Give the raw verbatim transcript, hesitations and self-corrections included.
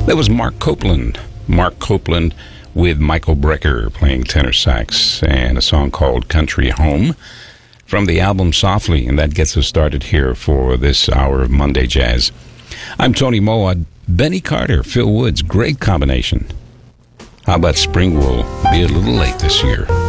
That was Mark Copeland. Mark Copeland with Michael Brecker playing tenor sax, and a song called Country Home from the album Softly, and that gets us started here for this hour of Monday Jazz. I'm Tony Moa. Benny Carter, Phil Woods, great combination. How about Spring will be a little late this year?